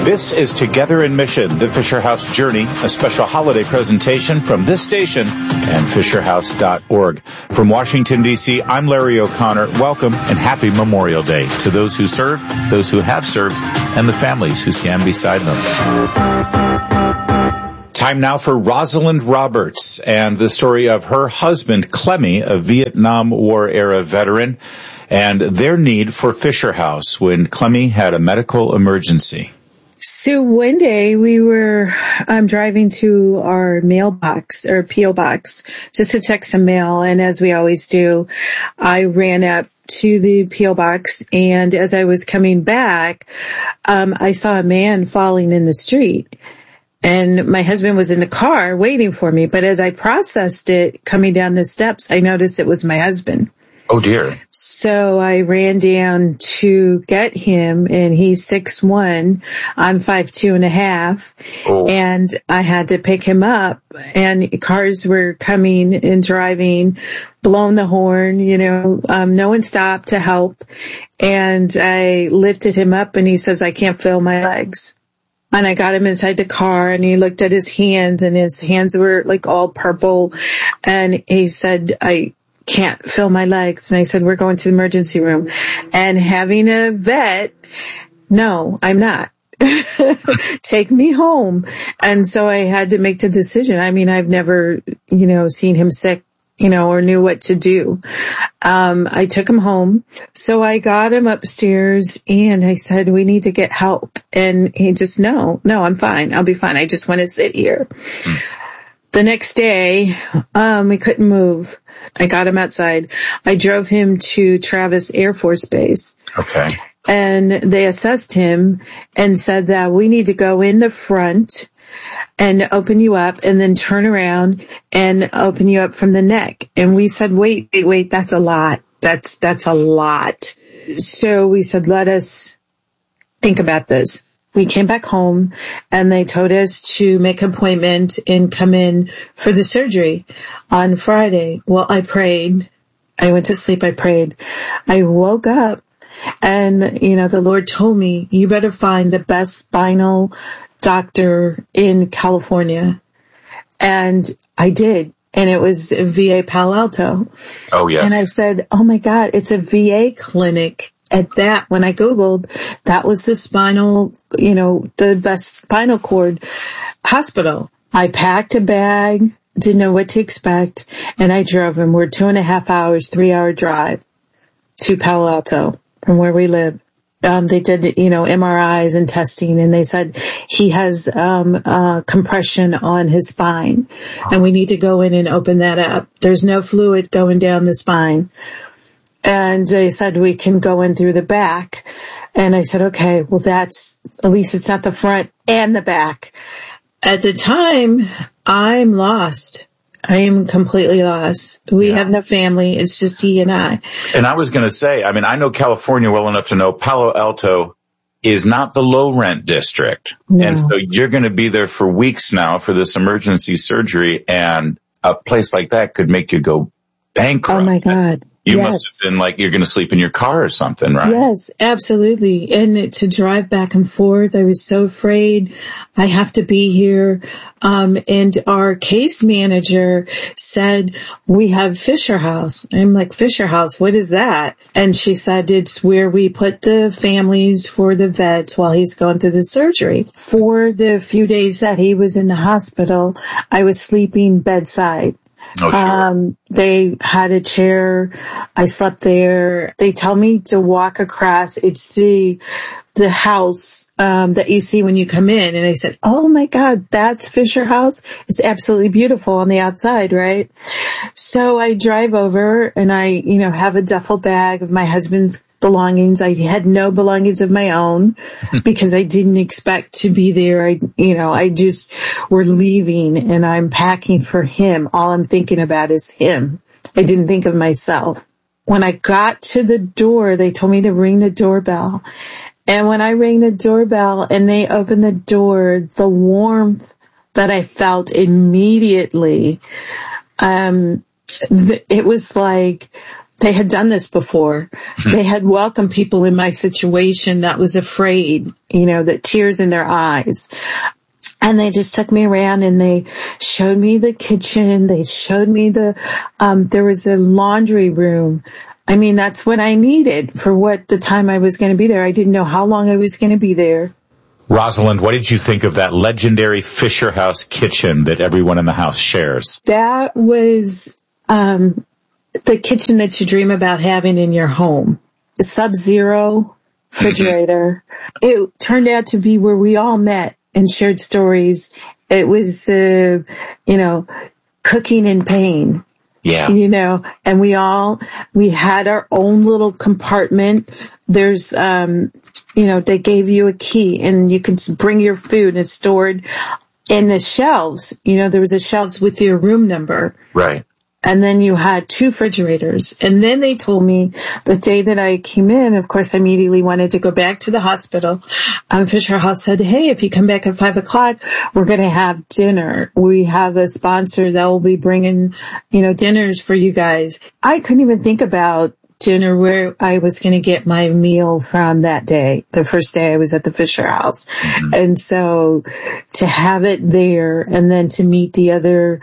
This is Together in Mission, the Fisher House Journey, a special holiday presentation from this station and FisherHouse.org. From Washington, D.C., I'm Larry O'Connor. Welcome and happy Memorial Day to those who serve, those who have served, and the families who stand beside them. Time now for Rosalind Roberts and the story of her husband, Clemmy, a Vietnam War-era veteran, and their need for Fisher House when Clemmy had a medical emergency. So one day we were driving to our mailbox or P.O. box just to check some mail. And as we always do, I ran up to the P.O. box. And as I was coming back, I saw a man falling in the street. And my husband was in the car waiting for me. But as I processed it coming down the steps, I noticed it was my husband. Oh, dear. So I ran down to get him, and he's 6'1". I'm 5'2.5". Oh. And I had to pick him up, and cars were coming and driving, blowing the horn, no one stopped to help. And I lifted him up, and he says, "I can't feel my legs." And I got him inside the car, and he looked at his hands, and his hands were like all purple. And he said, "I can't feel my legs." And I said, "We're going to the emergency room." And having a vet, "No, I'm not." Take me home. And so I had to make the decision. I mean, I've never, seen him sick, or knew what to do. I took him home. So I got him upstairs and I said, "We need to get help." And he just, no, I'm fine. I'll be fine. I just want to sit here. The next day, we couldn't move. I got him outside. I drove him to Travis Air Force Base. Okay. And they assessed him and said that we need to go in the front and open you up and then turn around and open you up from the neck. And we said, wait, that's a lot. That's a lot. So we said, let us think about this. We came back home and they told us to make an appointment and come in for the surgery on Friday. Well, I prayed. I went to sleep. I prayed. I woke up and, the Lord told me, you better find the best spinal doctor in California. And I did. And it was VA Palo Alto. Oh, yes. And I said, oh my God, it's a VA clinic. At that, when I Googled, that was the the best spinal cord hospital. I packed a bag, didn't know what to expect, and I drove him. We're 2.5 hours, 3-hour drive to Palo Alto from where we live. They did, MRIs and testing, and they said he has compression on his spine, and we need to go in and open that up. There's no fluid going down the spine. And they said we can go in through the back. And I said, okay, well at least it's not the front and the back. At the time, I'm lost. I am completely lost. We have no family. It's just he and I. And I was going to say, I know California well enough to know Palo Alto is not the low rent district. No. And so you're going to be there for weeks now for this emergency surgery, and a place like that could make you go bankrupt. Oh my God. You must have been like, you're going to sleep in your car or something, right? Yes, absolutely. And to drive back and forth, I was so afraid. I have to be here. And our case manager said, we have Fisher House. I'm like, Fisher House, what is that? And she said, it's where we put the families for the vets while he's going through the surgery. For the few days that he was in the hospital, I was sleeping bedside. Oh, sure. They had a chair. I slept there. They tell me to walk across. It's the house, that you see when you come in. And I said, oh my God, that's Fisher House. It's absolutely beautiful on the outside, right? So I drive over and I, have a duffel bag of my husband's belongings. I had no belongings of my own because I didn't expect to be there. We're leaving and I'm packing for him. All I'm thinking about is him. I didn't think of myself. When I got to the door, they told me to ring the doorbell. And when I rang the doorbell and they opened the door, the warmth that I felt immediately, it was like they had done this before. They had welcomed people in my situation that was afraid, that tears in their eyes. And they just took me around and they showed me the kitchen. They showed me there was a laundry room. I mean, that's what I needed for the time I was going to be there. I didn't know how long I was going to be there. Rosalind, what did you think of that legendary Fisher House kitchen that everyone in the house shares? That was, the kitchen that you dream about having in your home. The Sub-Zero refrigerator. It turned out to be where we all met and shared stories. It was, cooking in pain. Yeah. And we had our own little compartment. There's, they gave you a key and you could bring your food and it's stored in the shelves. There was a shelves with your room number. Right. And then you had 2 refrigerators. And then they told me the day that I came in, of course, I immediately wanted to go back to the hospital. Fisher House said, hey, if you come back at 5:00, we're going to have dinner. We have a sponsor that will be bringing, dinners for you guys. I couldn't even think about dinner where I was going to get my meal from that day, the first day I was at the Fisher House. Mm-hmm. And so to have it there and then to meet the other,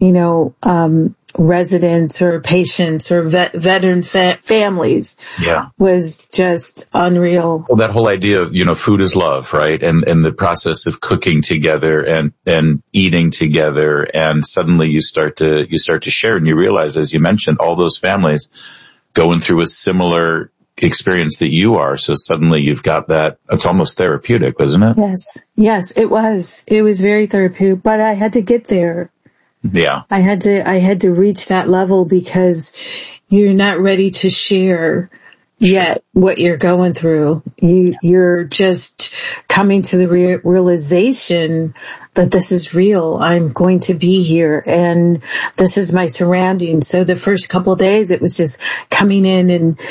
residents or patients or veteran families was just unreal. Well, that whole idea of, food is love, right? And the process of cooking together and eating together. And suddenly you start to share and you realize, as you mentioned, all those families going through a similar experience that you are. So suddenly you've got that. It's almost therapeutic, wasn't it? Yes, it was. It was very therapeutic, but I had to get there. Yeah. I had to reach that level because you're not ready to share yet what you're going through. You're just coming to the realization that this is real. I'm going to be here and this is my surroundings. So the first couple of days it was just coming in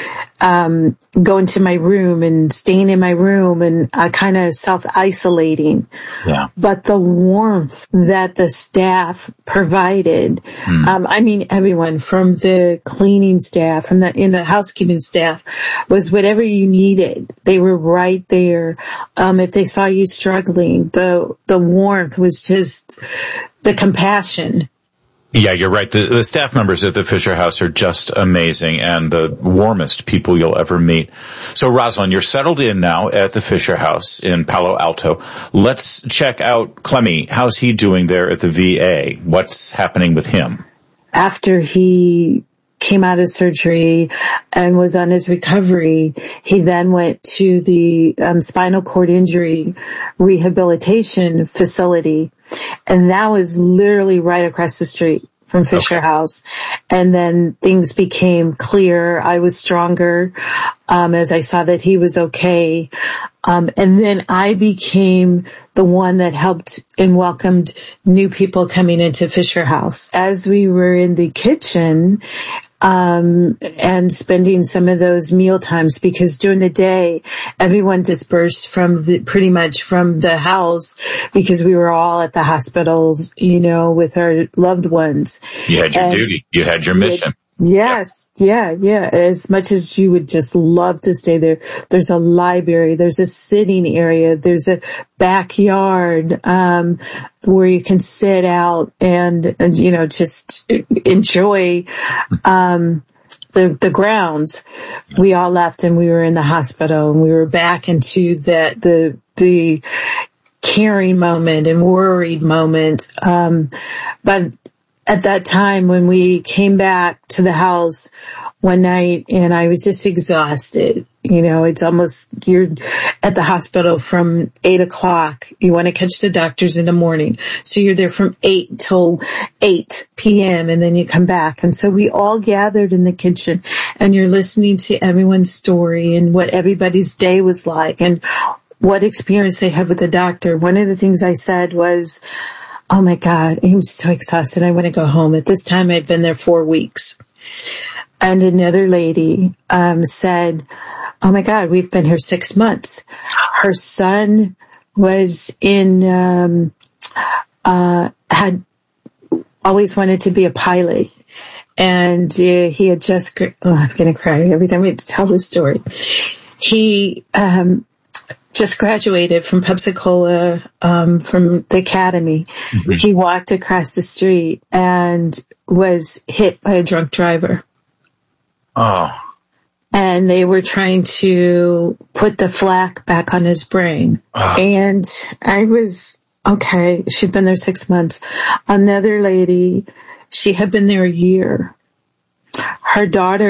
and going to my room and staying in my room and kind of self-isolating. Yeah. But the warmth that the staff provided, everyone from the cleaning staff, from the housekeeping staff, was whatever you needed. They were right there. If they saw you struggling, the warmth was just the compassion. Yeah, you're right. The staff members at the Fisher House are just amazing and the warmest people you'll ever meet. So Rosalind, you're settled in now at the Fisher House in Palo Alto. Let's check out Clemmy. How's he doing there at the VA? What's happening with him? After he came out of surgery and was on his recovery, he then went to the spinal cord injury rehabilitation facility. And that was literally right across the street from Fisher House. And then things became clear. I was stronger, as I saw that he was okay. And then I became the one that helped and welcomed new people coming into Fisher House. As we were in the kitchen, and spending some of those meal times, because during the day, everyone dispersed pretty much from the house because we were all at the hospitals, with our loved ones. You had your duty. You had your mission. Yes. Yeah. As much as you would just love to stay there, there's a library, there's a sitting area, there's a backyard, where you can sit out and just enjoy, the grounds. We all left and we were in the hospital and we were back into the caring moment and worried moment. But at that time when we came back to the house one night and I was just exhausted, it's almost, you're at the hospital from 8:00. You want to catch the doctors in the morning. So you're there from 8 till 8 p.m. and then you come back. And so we all gathered in the kitchen and you're listening to everyone's story and what everybody's day was like and what experience they had with the doctor. One of the things I said was, oh my God, I'm so exhausted. I want to go home. At this time, I'd been there 4 weeks. And another lady, said, oh my God, we've been here 6 months. Her son was had always wanted to be a pilot. And he had just, I'm going to cry every time I tell this story. He, just graduated from Pensacola, from the academy. Mm-hmm. He walked across the street and was hit by a drunk driver. Oh. And they were trying to put the flak back on his brain. Oh. And I was, okay, she'd been there 6 months. Another lady, she had been there a year. Her daughter